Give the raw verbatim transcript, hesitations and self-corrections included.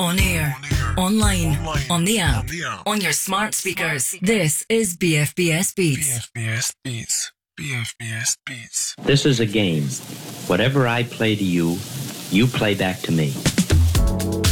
On air, online, on the app, on your smart speakers. This is B F B S Beats. B F B S Beats. B F B S Beats. This is a game. Whatever I play to you, you play back to me.